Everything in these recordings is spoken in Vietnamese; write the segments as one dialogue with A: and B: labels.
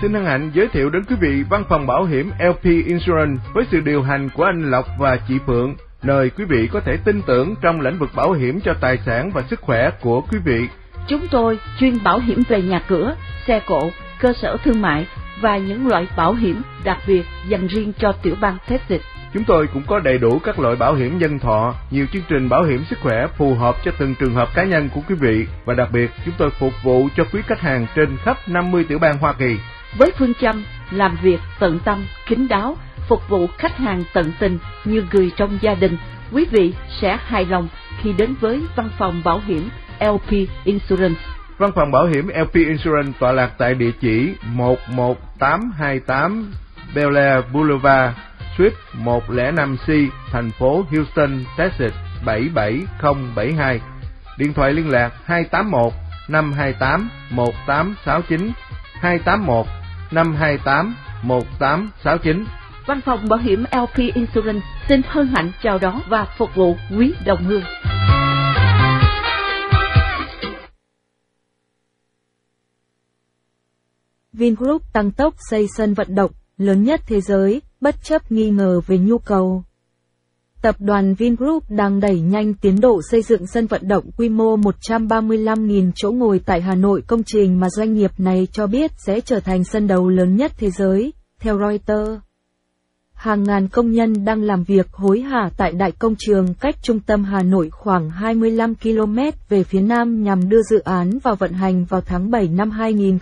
A: Xin hân hạnh giới thiệu đến quý vị văn phòng bảo hiểm LP Insurance với sự điều hành của anh Lộc và chị Phượng, nơi quý vị có thể tin tưởng trong lĩnh vực bảo hiểm cho tài sản và sức khỏe của quý vị.
B: Chúng tôi chuyên bảo hiểm về nhà cửa, xe cộ, cơ sở thương mại và những loại bảo hiểm đặc biệt dành riêng cho tiểu bang Texas.
A: Chúng tôi cũng có đầy đủ các loại bảo hiểm nhân thọ, nhiều chương trình bảo hiểm sức khỏe phù hợp cho từng trường hợp cá nhân của quý vị, và đặc biệt chúng tôi phục vụ cho quý khách hàng trên khắp 50 tiểu bang Hoa Kỳ.
B: Với phương châm làm việc tận tâm, kín đáo, phục vụ khách hàng tận tình như người trong gia đình, quý vị sẽ hài lòng khi đến với văn phòng bảo hiểm LP Insurance.
A: Văn phòng bảo hiểm LP Insurance tọa lạc tại địa chỉ 11828 Bel Air Boulevard, Suite 105C, thành phố Houston, Texas 77072. Điện thoại liên lạc 281 528 1869, 281 528 1869.
B: Văn phòng bảo hiểm LP Insurance xin hân hạnh chào đón và phục vụ quý đồng hương.
C: Vingroup tăng tốc xây sân vận động lớn nhất thế giới, bất chấp nghi ngờ về nhu cầu. Tập đoàn Vingroup đang đẩy nhanh tiến độ xây dựng sân vận động quy mô 135.000 chỗ ngồi tại Hà Nội, công trình mà doanh nghiệp này cho biết sẽ trở thành sân đấu lớn nhất thế giới, theo Reuters. Hàng ngàn công nhân đang làm việc hối hả tại đại công trường cách trung tâm Hà Nội khoảng 25 km về phía nam nhằm đưa dự án vào vận hành vào tháng 7 năm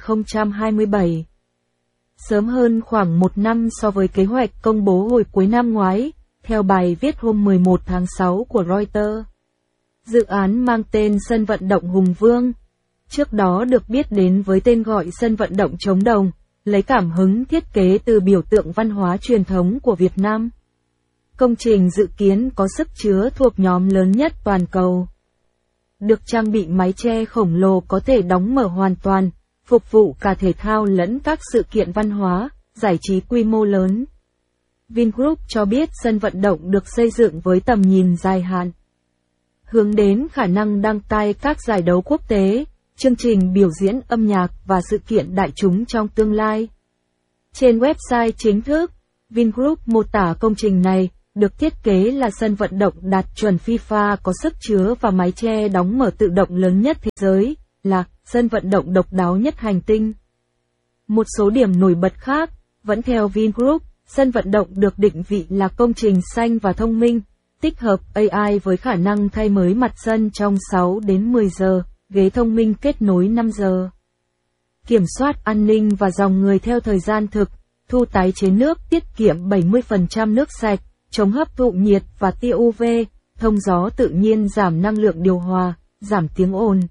C: 2027. Sớm hơn khoảng một năm so với kế hoạch công bố hồi cuối năm ngoái, theo bài viết hôm 11 tháng 6 của Reuters. Dự án mang tên Sân vận động Hùng Vương, trước đó được biết đến với tên gọi Sân vận động Trống Đồng, lấy cảm hứng thiết kế từ biểu tượng văn hóa truyền thống của Việt Nam. Công trình dự kiến có sức chứa thuộc nhóm lớn nhất toàn cầu. Được trang bị mái che khổng lồ có thể đóng mở hoàn toàn, phục vụ cả thể thao lẫn các sự kiện văn hóa, giải trí quy mô lớn. Vingroup cho biết sân vận động được xây dựng với tầm nhìn dài hạn, hướng đến khả năng đăng cai các giải đấu quốc tế, chương trình biểu diễn âm nhạc và sự kiện đại chúng trong tương lai. Trên website chính thức, Vingroup mô tả công trình này được thiết kế là sân vận động đạt chuẩn FIFA có sức chứa và mái che đóng mở tự động lớn nhất thế giới, là sân vận động độc đáo nhất hành tinh. Một số điểm nổi bật khác, vẫn theo Vingroup, sân vận động được định vị là công trình xanh và thông minh, tích hợp AI với khả năng thay mới mặt sân trong 6 đến 10 giờ, ghế thông minh kết nối 5 giờ. Kiểm soát an ninh và dòng người theo thời gian thực, thu tái chế nước tiết kiệm 70% nước sạch, chống hấp thụ nhiệt và tia UV, thông gió tự nhiên, giảm năng lượng điều hòa, giảm tiếng ồn.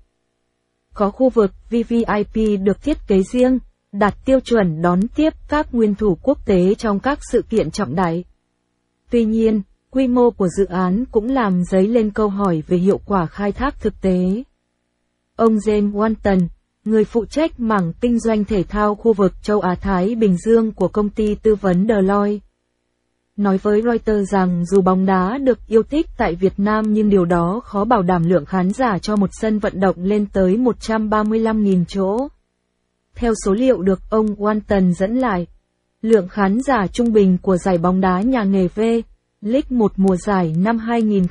C: Có khu vực VVIP được thiết kế riêng, đạt tiêu chuẩn đón tiếp các nguyên thủ quốc tế trong các sự kiện trọng đại. Tuy nhiên, quy mô của dự án cũng làm dấy lên câu hỏi về hiệu quả khai thác thực tế. Ông James Walton, người phụ trách mảng kinh doanh thể thao khu vực châu Á-Thái Bình Dương của công ty tư vấn Deloitte, nói với Reuters rằng dù bóng đá được yêu thích tại Việt Nam nhưng điều đó khó bảo đảm lượng khán giả cho một sân vận động lên tới 135.000 chỗ. Theo số liệu được ông Walton dẫn lại, lượng khán giả trung bình của giải bóng đá nhà nghề V-League 1 mùa giải năm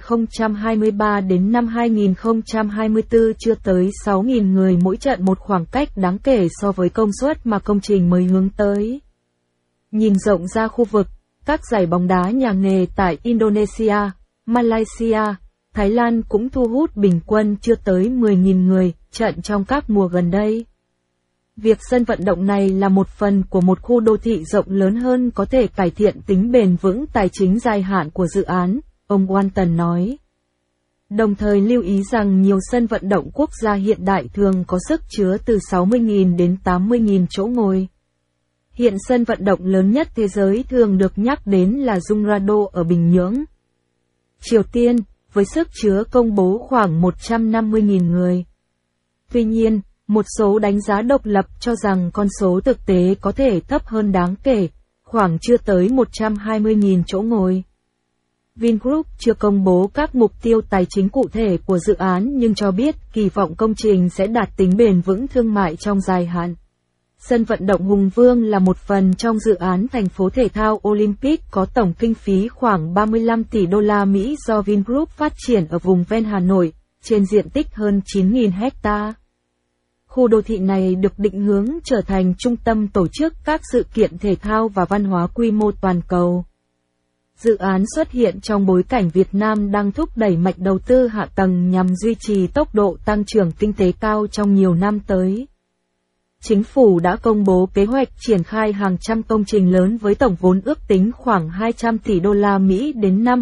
C: 2023 đến năm 2024 chưa tới 6.000 người mỗi trận, một khoảng cách đáng kể so với công suất mà công trình mới hướng tới. Nhìn rộng ra khu vực, các giải bóng đá nhà nghề tại Indonesia, Malaysia, Thái Lan cũng thu hút bình quân chưa tới 10.000 người trận trong các mùa gần đây. Việc sân vận động này là một phần của một khu đô thị rộng lớn hơn có thể cải thiện tính bền vững tài chính dài hạn của dự án, ông Walton nói. Đồng thời lưu ý rằng nhiều sân vận động quốc gia hiện đại thường có sức chứa từ 60.000 đến 80.000 chỗ ngồi. Hiện sân vận động lớn nhất thế giới thường được nhắc đến là Jungfraujoch ở Bình Nhưỡng, Triều Tiên, với sức chứa công bố khoảng 150.000 người. Tuy nhiên, một số đánh giá độc lập cho rằng con số thực tế có thể thấp hơn đáng kể, khoảng chưa tới 120.000 chỗ ngồi. Vingroup chưa công bố các mục tiêu tài chính cụ thể của dự án nhưng cho biết kỳ vọng công trình sẽ đạt tính bền vững thương mại trong dài hạn. Sân vận động Hùng Vương là một phần trong dự án thành phố thể thao Olympic có tổng kinh phí khoảng 35 tỷ đô la Mỹ do Vingroup phát triển ở vùng ven Hà Nội, trên diện tích hơn 9.000 hecta. Khu đô thị này được định hướng trở thành trung tâm tổ chức các sự kiện thể thao và văn hóa quy mô toàn cầu. Dự án xuất hiện trong bối cảnh Việt Nam đang thúc đẩy mạnh đầu tư hạ tầng nhằm duy trì tốc độ tăng trưởng kinh tế cao trong nhiều năm tới. Chính phủ đã công bố kế hoạch triển khai hàng trăm công trình lớn với tổng vốn ước tính khoảng 200 tỷ đô la Mỹ đến năm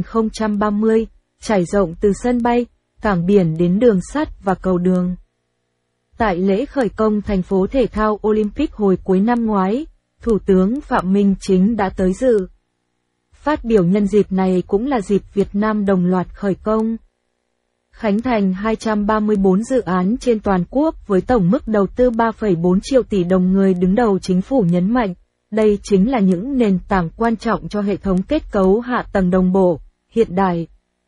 C: 2030, trải rộng từ sân bay, cảng biển đến đường sắt và cầu đường. Tại lễ khởi công thành phố thể thao Olympic hồi cuối năm ngoái, Thủ tướng Phạm Minh Chính đã tới dự. Phát biểu nhân dịp này cũng là dịp Việt Nam đồng loạt khởi công. Khánh thành 234 dự án trên toàn quốc với tổng mức đầu tư 3,4 triệu tỷ đồng. Người đứng đầu chính phủ nhấn mạnh, đây chính là những nền tảng quan trọng cho hệ thống kết cấu hạ tầng đồng bộ, hiện đại.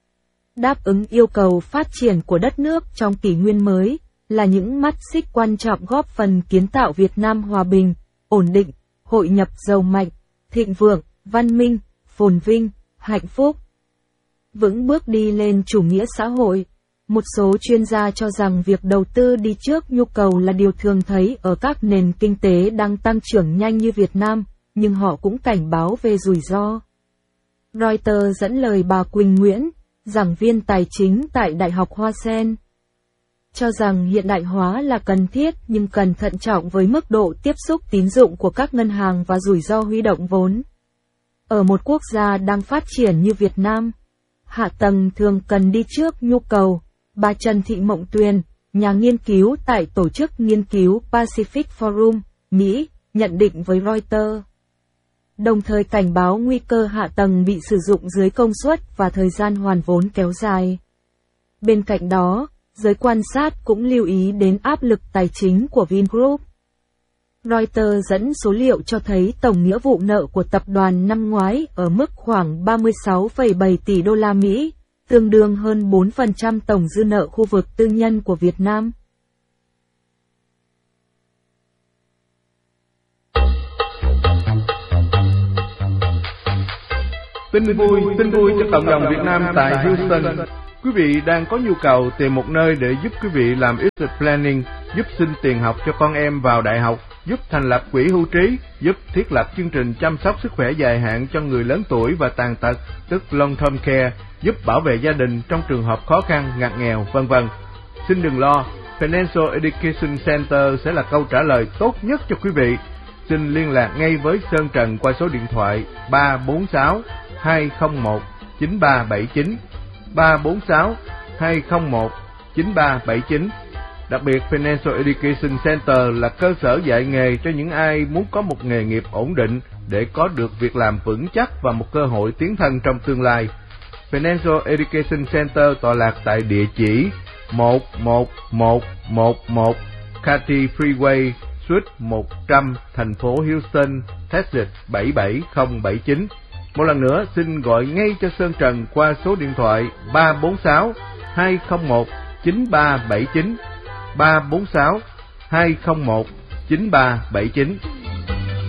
C: Đáp ứng yêu cầu phát triển của đất nước trong kỷ nguyên mới, là những mắt xích quan trọng góp phần kiến tạo Việt Nam hòa bình, ổn định, hội nhập giàu mạnh, thịnh vượng, văn minh, phồn vinh, hạnh phúc. Vững bước đi lên chủ nghĩa xã hội. Một số chuyên gia cho rằng việc đầu tư đi trước nhu cầu là điều thường thấy ở các nền kinh tế đang tăng trưởng nhanh như Việt Nam, nhưng họ cũng cảnh báo về rủi ro. Reuters dẫn lời bà Quỳnh Nguyễn, giảng viên tài chính tại Đại học Hoa Sen, cho rằng hiện đại hóa là cần thiết nhưng cần thận trọng với mức độ tiếp xúc tín dụng của các ngân hàng và rủi ro huy động vốn. Ở một quốc gia đang phát triển như Việt Nam, hạ tầng thường cần đi trước nhu cầu. Bà Trần Thị Mộng Tuyền, nhà nghiên cứu tại Tổ chức Nghiên cứu Pacific Forum, Mỹ, nhận định với Reuters. Đồng thời cảnh báo nguy cơ hạ tầng bị sử dụng dưới công suất và thời gian hoàn vốn kéo dài. Bên cạnh đó, giới quan sát cũng lưu ý đến áp lực tài chính của Vingroup. Reuters dẫn số liệu cho thấy tổng nghĩa vụ nợ của tập đoàn năm ngoái ở mức khoảng 36,7 tỷ đô la Mỹ, tương đương hơn 4% tổng dư nợ khu vực tư nhân của Việt Nam.
A: Tin vui cho cộng đồng Việt Nam tại Houston. Quý vị đang có nhu cầu tìm một nơi để giúp quý vị làm estate planning, giúp xin tiền học cho con em vào đại học, giúp thành lập quỹ hưu trí, giúp thiết lập chương trình chăm sóc sức khỏe dài hạn cho người lớn tuổi và tàn tật, tức long term care, giúp bảo vệ gia đình trong trường hợp khó khăn, ngặt nghèo, vân vân. Xin đừng lo, Financial Education Center sẽ là câu trả lời tốt nhất cho quý vị. Xin liên lạc ngay với Sơn Trần qua số điện thoại 346 201 9379, 346 201 9379. Đặc biệt, Financial Education Center là cơ sở dạy nghề cho những ai muốn có một nghề nghiệp ổn định để có được việc làm vững chắc và một cơ hội tiến thân trong tương lai. Financial Education Center tọa lạc tại địa chỉ 11111 Cathy Freeway, Suite 100, thành phố Houston, Texas 77079. Một lần nữa, xin gọi ngay cho Sơn Trần qua số điện thoại 346 201 9379, 346 201 9379.